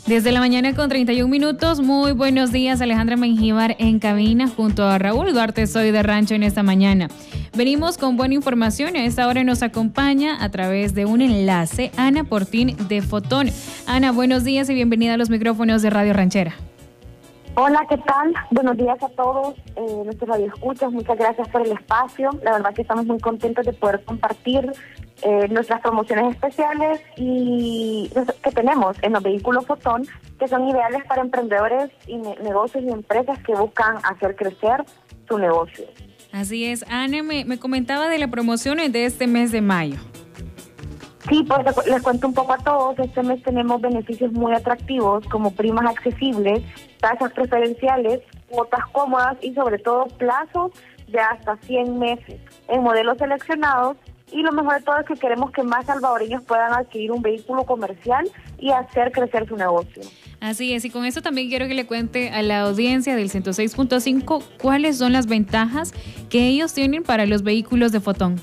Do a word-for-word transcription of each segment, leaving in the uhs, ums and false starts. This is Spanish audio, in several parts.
Desde la mañana con treinta y un minutos, muy buenos días, Alejandra Mengíbar en cabina junto a Raúl Duarte, soy de Rancho en esta mañana. Venimos con buena información, a esta hora nos acompaña a través de un enlace Ana Portín de Fotón. Ana, buenos días y bienvenida a los micrófonos de Radio Ranchera. Hola, ¿qué tal? Buenos días a todos, eh, nuestros radioescuchas, muchas gracias por el espacio. La verdad que estamos muy contentos de poder compartir eh, nuestras promociones especiales y que tenemos en los vehículos Fotón, que son ideales para emprendedores y ne- negocios y empresas que buscan hacer crecer su negocio. Así es, Ana me, me comentaba de la promoción de este mes de mayo. Sí, pues les, les cuento un poco a todos. Este mes tenemos beneficios muy atractivos como primas accesibles, tasas preferenciales, cuotas cómodas y sobre todo plazos de hasta cien meses en modelos seleccionados. Y lo mejor de todo es que queremos que más salvadoreños puedan adquirir un vehículo comercial y hacer crecer su negocio. Así es, y con esto también quiero que le cuente a la audiencia del ciento seis punto cinco cuáles son las ventajas que ellos tienen para los vehículos de Fotón.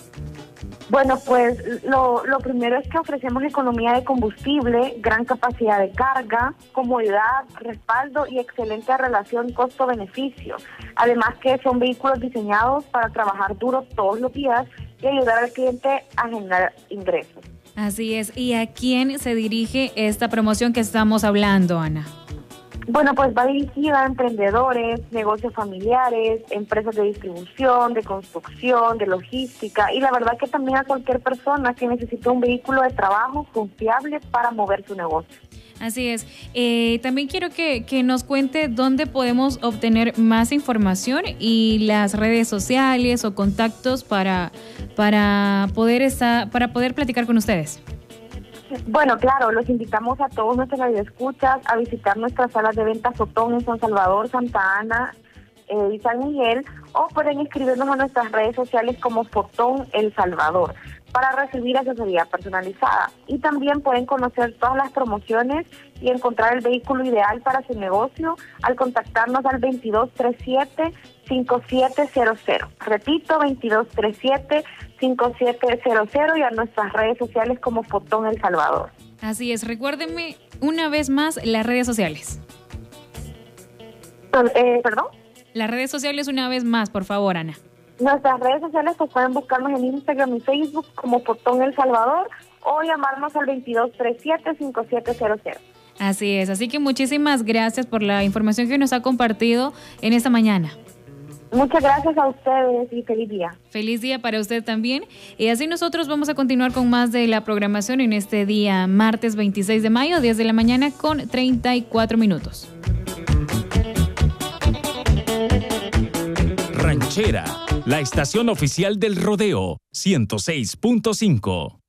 Bueno, pues lo, lo primero es que ofrecemos economía de combustible, gran capacidad de carga, comodidad, respaldo y excelente relación costo-beneficio. Además que son vehículos diseñados para trabajar duro todos los días y ayudar al cliente a generar ingresos. Así es. ¿Y a quién se dirige esta promoción que estamos hablando, Ana? Bueno, pues va dirigida a emprendedores, negocios familiares, empresas de distribución, de construcción, de logística y la verdad que también a cualquier persona que necesite un vehículo de trabajo confiable para mover su negocio. Así es. Eh, también quiero que, que nos cuente dónde podemos obtener más información y las redes sociales o contactos para, para, poder, estar, para poder platicar con ustedes. Bueno, claro, los invitamos a todos nuestros radioescuchas a visitar nuestras salas de venta Fotón en San Salvador, Santa Ana eh, y San Miguel, o pueden inscribirnos a nuestras redes sociales como Fotón El Salvador para recibir asesoría personalizada. Y también pueden conocer todas las promociones y encontrar el vehículo ideal para su negocio al contactarnos al veintidós treinta y siete, cincuenta y siete cero cero. Repito, veintidós treinta y siete, cincuenta y siete cero cero y a nuestras redes sociales como Fotón El Salvador. Así es, recuérdenme una vez más las redes sociales. Eh, ¿Perdón? Las redes sociales una vez más, por favor, Ana. Nuestras redes sociales pues pueden buscarnos en Instagram y Facebook como Fotón El Salvador o llamarnos al veintidós treinta y siete, cincuenta y siete cero cero. Así es, así que muchísimas gracias por la información que nos ha compartido en esta mañana. Muchas gracias a ustedes y feliz día. Feliz día para usted también. Y así nosotros vamos a continuar con más de la programación en este día, martes veintiséis de mayo, diez de la mañana con treinta y cuatro minutos. Ranchera, la estación oficial del rodeo, ciento seis punto cinco.